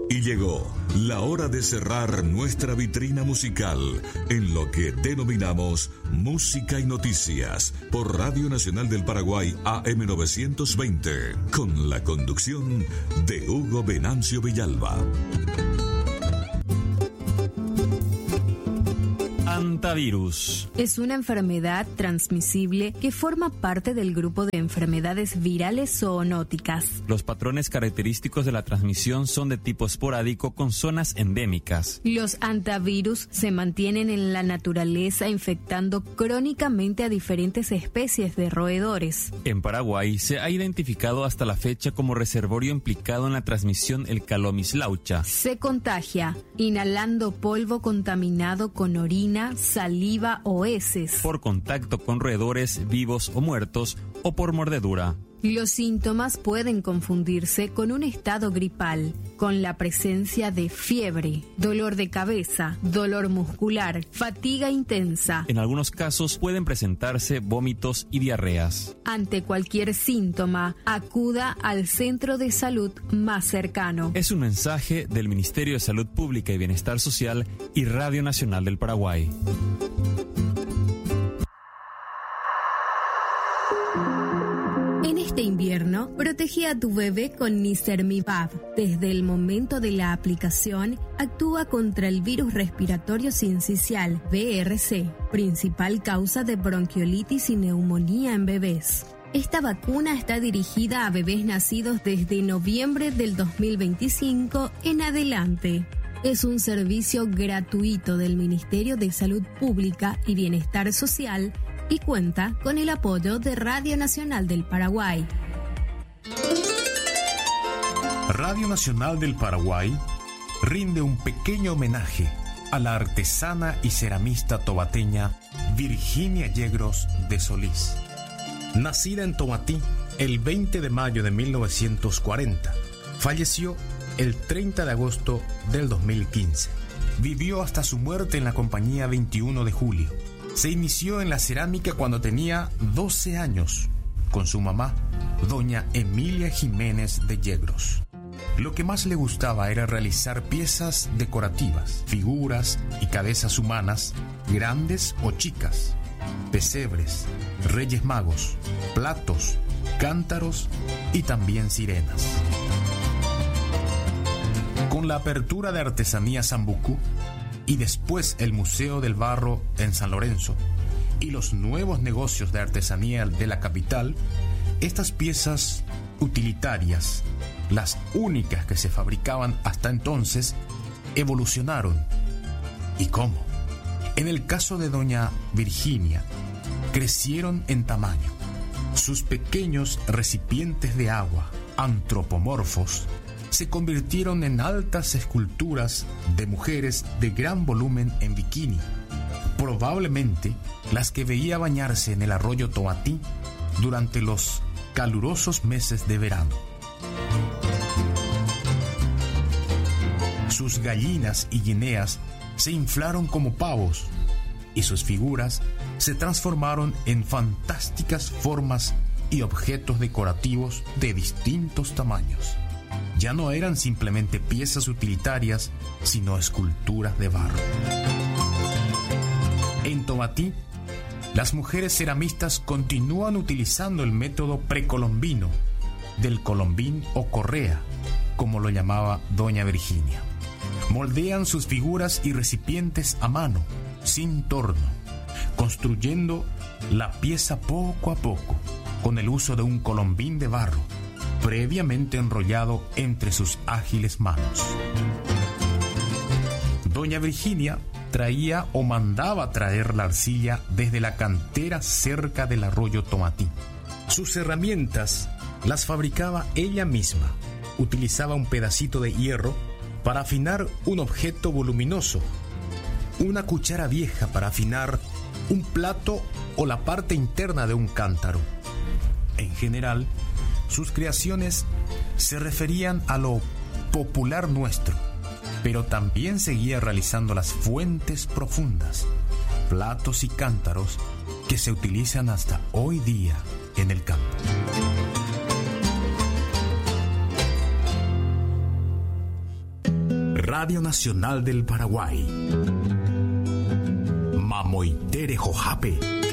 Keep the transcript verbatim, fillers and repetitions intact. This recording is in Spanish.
Y llegó la hora de cerrar nuestra vitrina musical en lo que denominamos Música y Noticias por Radio Nacional del Paraguay A M novecientos veinte, con la conducción de Hugo Venancio Villalba. Hantavirus es una enfermedad transmisible que forma parte del grupo de enfermedades virales zoonóticas. Los patrones característicos de la transmisión son de tipo esporádico con zonas endémicas. Los hantavirus se mantienen en la naturaleza infectando crónicamente a diferentes especies de roedores. En Paraguay se ha identificado hasta la fecha como reservorio implicado en la transmisión el Calomislaucha. Se contagia inhalando polvo contaminado con orina, saliva o heces, por contacto con roedores vivos o muertos o por mordedura. Los síntomas pueden confundirse con un estado gripal, con la presencia de fiebre, dolor de cabeza, dolor muscular, fatiga intensa. En algunos casos pueden presentarse vómitos y diarreas. Ante cualquier síntoma, acuda al centro de salud más cercano. Es un mensaje del Ministerio de Salud Pública y Bienestar Social y Radio Nacional del Paraguay. Este invierno, protege a tu bebé con Nisermivab. Desde el momento de la aplicación, actúa contra el virus respiratorio sincicial, V R C, principal causa de bronquiolitis y neumonía en bebés. Esta vacuna está dirigida a bebés nacidos desde noviembre del dos mil veinticinco en adelante. Es un servicio gratuito del Ministerio de Salud Pública y Bienestar Social y cuenta con el apoyo de Radio Nacional del Paraguay. Radio Nacional del Paraguay rinde un pequeño homenaje a la artesana y ceramista tobateña Virginia Yegros de Solís. Nacida en Tomatí el veinte de mayo de mil novecientos cuarenta, falleció el treinta de agosto del dos mil quince. Vivió hasta su muerte en la compañía veintiuno de julio. Se inició en la cerámica cuando tenía doce años, con su mamá, doña Emilia Jiménez de Yegros. Lo que más le gustaba era realizar piezas decorativas, figuras y cabezas humanas, grandes o chicas, pesebres, reyes magos, platos, cántaros y también sirenas. Con la apertura de Artesanía Sambucú y después el Museo del Barro en San Lorenzo y los nuevos negocios de artesanía de la capital, estas piezas utilitarias, las únicas que se fabricaban hasta entonces, evolucionaron. ¿Y cómo? En el caso de doña Virginia, crecieron en tamaño. Sus pequeños recipientes de agua, antropomorfos, se convirtieron en altas esculturas de mujeres de gran volumen en bikini, probablemente las que veía bañarse en el arroyo Tomatí durante los calurosos meses de verano. Sus gallinas y guineas se inflaron como pavos y sus figuras se transformaron en fantásticas formas y objetos decorativos de distintos tamaños. Ya no eran simplemente piezas utilitarias, sino esculturas de barro. En Tomatí, las mujeres ceramistas continúan utilizando el método precolombino, del colombín o correa, como lo llamaba doña Virginia. Moldean sus figuras y recipientes a mano, sin torno, construyendo la pieza poco a poco, con el uso de un colombín de barro, previamente enrollado entre sus ágiles manos. Doña Virginia traía o mandaba traer la arcilla desde la cantera cerca del arroyo Tomatí. Sus herramientas las fabricaba ella misma. Utilizaba un pedacito de hierro para afinar un objeto voluminoso, una cuchara vieja para afinar un plato o la parte interna de un cántaro. En general, sus creaciones se referían a lo popular nuestro, pero también seguía realizando las fuentes profundas, platos y cántaros que se utilizan hasta hoy día en el campo. Radio Nacional del Paraguay. Mamoitere Jojape.